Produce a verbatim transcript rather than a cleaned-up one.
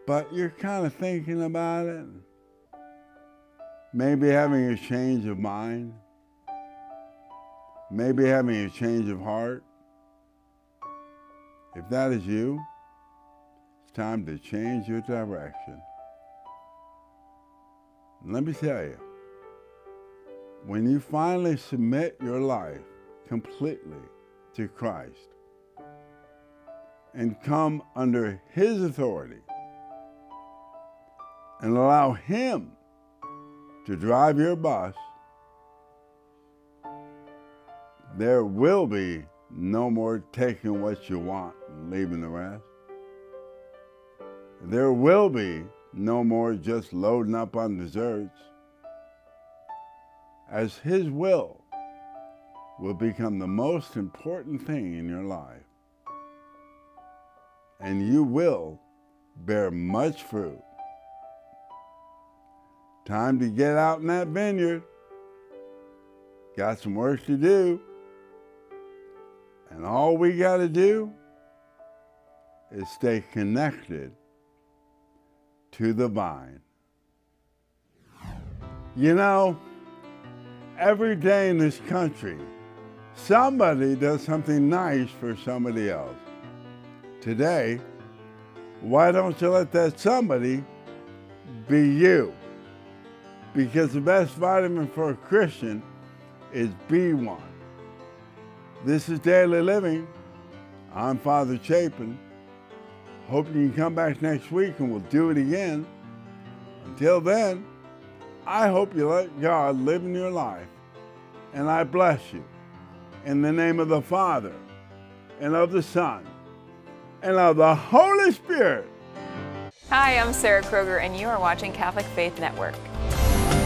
but you're kind of thinking about it, maybe having a change of mind, maybe having a change of heart. If that is you, it's time to change your direction. And let me tell you, when you finally submit your life completely to Christ and come under His authority and allow Him to drive your bus, there will be no more taking what you want and leaving the rest. There will be no more just loading up on desserts, as His will will become the most important thing in your life. And you will bear much fruit. Time to get out in that vineyard. Got some work to do. And all we got to do is stay connected to the vine. You know, every day in this country, somebody does something nice for somebody else. Today, why don't you let that somebody be you? Because the best vitamin for a Christian is B one. This is Daily Living. I'm Father Chapin. Hope you can come back next week and we'll do it again. Until then, I hope you let God live in your life. And I bless you in the name of the Father, and of the Son, and of the Holy Spirit. Hi, I'm Sarah Kroger, and you are watching Catholic Faith Network.